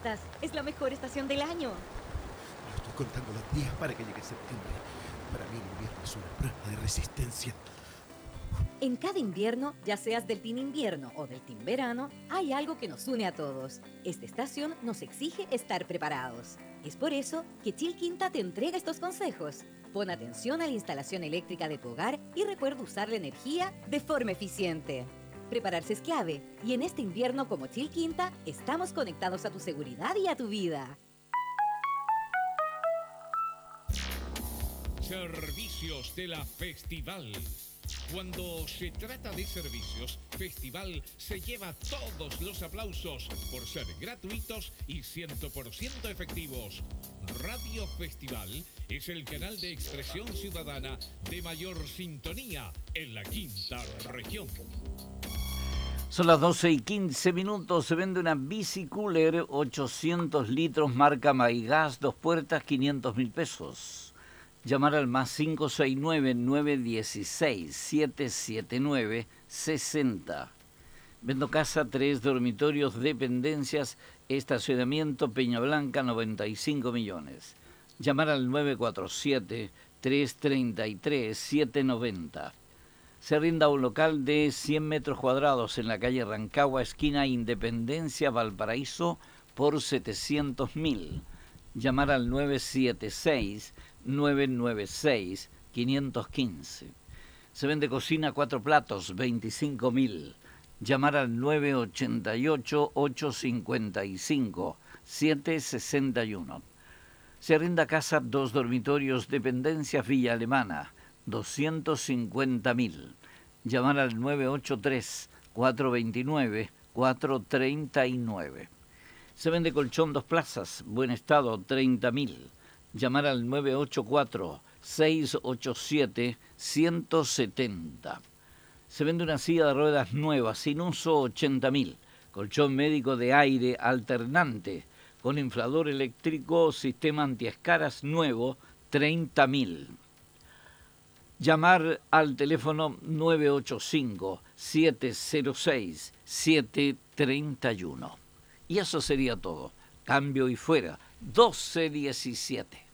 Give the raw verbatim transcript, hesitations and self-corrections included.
fiestas. Es la mejor estación del año. Yo estoy contando los días para que llegue septiembre. Para mí el invierno es una prueba de resistencia. En cada invierno, ya seas del team invierno o del team verano, hay algo que nos une a todos. Esta estación nos exige estar preparados. Es por eso que Chilquinta te entrega estos consejos. Pon atención a la instalación eléctrica de tu hogar y recuerda usar la energía de forma eficiente. Prepararse es clave y en este invierno como Chilquinta estamos conectados a tu seguridad y a tu vida. Servicios de la Festival. Cuando se trata de servicios, Festival se lleva todos los aplausos por ser gratuitos y cien por ciento efectivos. Radio Festival es el canal de expresión ciudadana de mayor sintonía en la quinta región. Son las doce y quince minutos. Se vende una bicicooler ochocientos litros marca Maigas, dos puertas, quinientos mil pesos. Llamar al más cinco seis nueve, nueve uno seis, siete siete nueve, seis cero. Vendo casa, tres dormitorios, dependencias, estacionamiento, Peña Blanca, noventa y cinco millones. Llamar al nueve cuatro siete, tres tres tres, siete nueve cero. Se rinda un local de cien metros cuadrados en la calle Rancagua, esquina Independencia, Valparaíso, por setecientos mil. Llamar al nueve siete seis, nueve nueve seis, cinco uno cinco. Se vende cocina cuatro platos, veinticinco mil. Llamar al nueve ocho ocho, ocho cinco cinco, siete seis uno. Se arrenda casa, dos dormitorios, dependencia Villa Alemana, doscientos cincuenta mil. Llamar al nueve ocho tres, cuatro dos nueve, cuatro tres nueve. Se vende colchón dos plazas, buen estado, treinta mil. Llamar al nueve ocho cuatro, seis ocho siete, uno siete cero. Se vende una silla de ruedas nueva, sin uso, ochenta mil. Colchón médico de aire alternante, con inflador eléctrico, sistema antiescaras nuevo, treinta mil. Llamar al teléfono nueve ocho cinco, siete cero seis, siete tres uno. Y eso sería todo. Cambio y fuera, doce diecisiete.